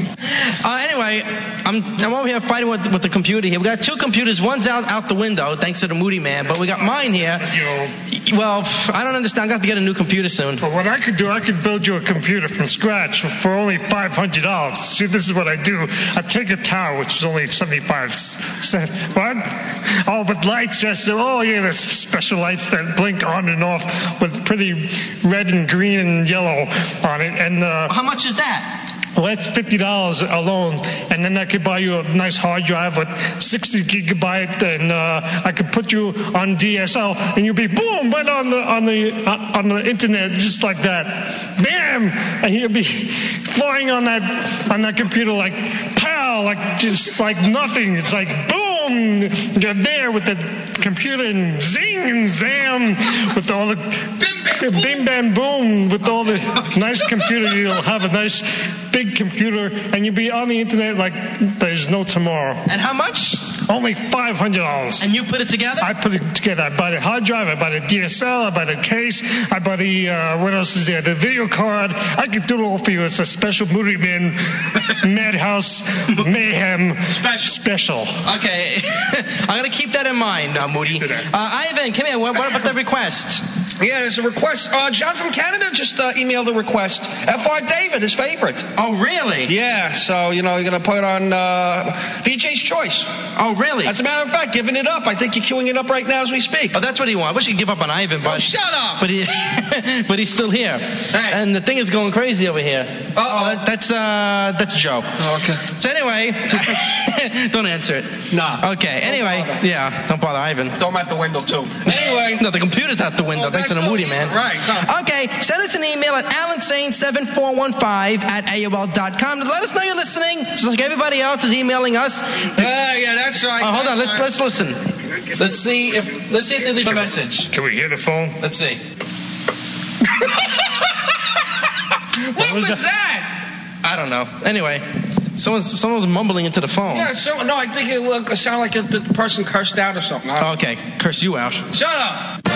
Anyway, I'm over here fighting with the computer here. We got two computers. One's out the window, thanks to the Moody Man. But we got mine here. Well, I don't understand. I'm going to have to get a new computer soon. Well, what I could do, I could build you a computer from scratch for only $500. See, this is what I do. I take a tower, which is only 75 cents. What? Oh, but lights, yes. Oh, yeah, there's special lights that blink on and off with pretty red and green and yellow on it. And how much is that? Well, that's $50 alone, and then I could buy you a nice hard drive with 60 gigabyte, and I could put you on DSL, and you'll be boom right on the internet just like that, bam, and you'll be flying on that computer like pow, like just like nothing. It's like boom, you're there with the computer, and zing and zam with all the bim bam boom with all the nice computer. You'll have a nice big computer, and you'll be on the internet like there's no tomorrow. And how much? Only $500. And you put it together? I put it together. I buy the hard drive, I buy the DSL, I buy the case, I buy the, what else is there? The video card. I can do it all for you. It's a special Moody Man Madhouse Mayhem special. Okay. I'm going to keep that in mind, Moody. Ivan, come here. What about the request? Yeah, there's a request. John from Canada just emailed a request. F.R. David, his favorite. Oh, really? Yeah, so, you're going to put it on DJ's Choice. Oh, really? As a matter of fact, giving it up. I think you're queuing it up right now as we speak. Oh, that's what he wants. I wish he could give up on Ivan, but... Oh, shut up! But he's still here. Hey. And the thing is going crazy over here. Uh-oh. That's Joe. Oh, okay. So anyway, don't answer it. Nah. Okay, anyway, don't bother Ivan. Throw him out the window, too. Anyway. No, the computer's out the window. Thanks to the Moody Man. Right. No. Okay, send us an email at AlanSane7415@AOL.com to let us know you're listening, just like everybody else is emailing us. Yeah, that's right. Oh, hold on, let's listen. Let's see if they leave a message. Can we hear the phone? Let's see. What was that? I don't know. Anyway, someone's mumbling into the phone. Yeah, I think it sounded like the person cursed out or something. Okay, curse you out. Shut up.